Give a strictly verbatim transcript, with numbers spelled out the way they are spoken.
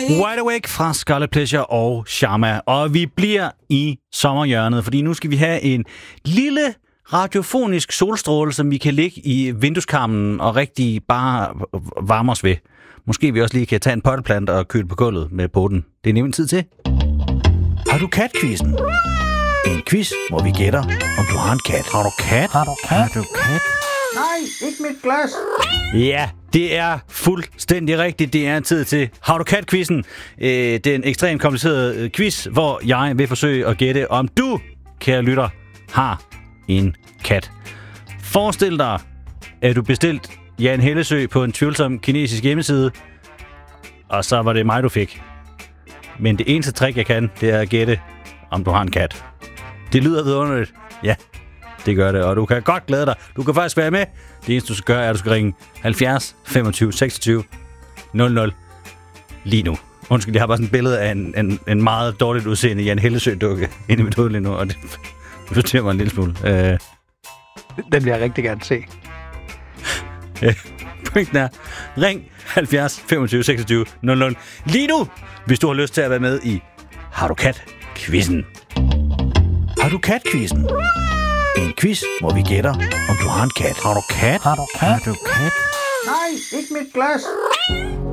Wide Awake fra Scarlet Pleasure og Sharma. Og vi bliver i sommerhjørnet, fordi nu skal vi have en lille radiofonisk solstråle, som vi kan ligge i vindueskarmen og rigtig bare varme os ved. Måske vi også lige kan tage en potteplant og køle på gulvet med poten. Det er nemlig tid til. Har du kat-quizzen? En quiz, hvor vi gætter, om du har en kat. Har du kat? Har du kat? Har du kat? Nej, ikke mit glas. Ja, det er fuldstændig rigtigt. Det er tid til Har du kat-quizzen? Øh, den ekstremt komplicerede quiz, hvor jeg vil forsøge at gætte, om du, kære lytter, har en kat. Forestil dig, at du bestilt Jan Hellesø på en tvivlsom kinesisk hjemmeside, og så var det mig, du fik. Men det eneste trick, jeg kan, det er at gætte, om du har en kat. Det lyder vidunderligt. Ja, det gør det, og du kan godt glæde dig. Du kan faktisk være med. Det eneste, du skal gøre, er, at du skal ringe halvfjerds femogtyve seksogtyve nul nul lige nu. Undskyld, jeg har bare sådan et billede af en, en, en meget dårligt udseende Jan Hellesø-dukke inde i mit hoved lige nu, og det forstyrrer mig en lille smule. Uh... Den vil jeg rigtig gerne se. Pointen er, ring halvfjerds femogtyve seksogtyve nul nul lige nu, hvis du har lyst til at være med i Har du kat-quizzen? Har du kat-quizzen? En quiz, hvor vi gætter, om du har en kat. Har du kat? Har du kat? Har du kat? Nej, ikke mit glas.